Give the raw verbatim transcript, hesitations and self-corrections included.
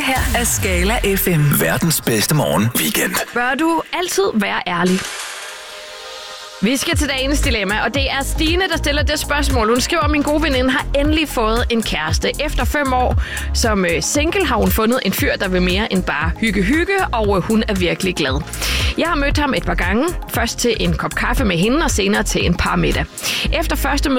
her er Skala F M. Verdens bedste morgen weekend. Bør du altid være ærlig? Vi skal til dagens dilemma, og det er Stine, der stiller det spørgsmål. Hun skriver, at min gode veninde har endelig fået en kæreste. Efter fem år som single har hun fundet en fyr, der vil mere end bare hygge-hygge, og hun er virkelig glad. Jeg har mødt ham et par gange. Først til en kop kaffe med hende, og senere til en par middag. Efter første møde